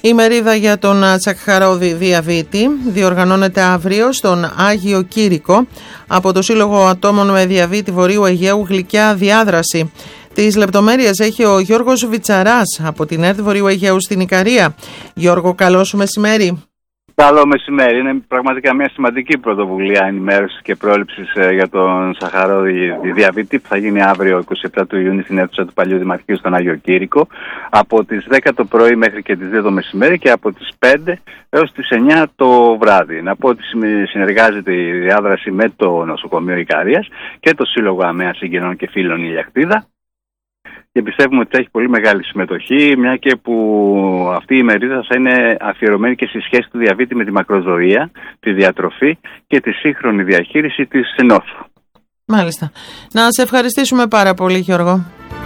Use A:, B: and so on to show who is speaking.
A: Η ημερίδα για τον Τσακχαρώδη διαβήτη διοργανώνεται αύριο στον Άγιο Κήρυκο από το Σύλλογο Ατόμων με Διαβήτη Βορείου Αιγαίου Γλυκιά Διάδραση. Τις λεπτομέρειες έχει ο Γιώργος Βιτσαράς από την ΕΡΤ Βορείου Αιγαίου στην Ικαρία. Γιώργο, καλό σου μεσημέρι.
B: Καλό μεσημέρι. Είναι πραγματικά μια σημαντική πρωτοβουλία ενημέρωσης και πρόληψης για τον Τσακχαρώδη διαβήτη που θα γίνει αύριο 27 του Ιούνιου στην αίθουσα του Παλιού Δημαρχείου στον Άγιο Κήρυκο από τις 10 το πρωί μέχρι και τις 2 το μεσημέρι και από τις 5 έως τις 9 το βράδυ. Να πω ότι συνεργάζεται η διάδραση με το Νοσοκομείο Ικαρίας και το Σύλλογο ΑΜΕΑ Συγγενών και Φίλων Ηλιακτίδα. Και πιστεύουμε ότι θα έχει πολύ μεγάλη συμμετοχή, μια και που αυτή η ημερίδα θα είναι αφιερωμένη και στη σχέση του διαβήτη με τη μακροζωία, τη διατροφή και τη σύγχρονη διαχείριση της νόσου.
A: Μάλιστα. Να σε ευχαριστήσουμε πάρα πολύ, Γιώργο.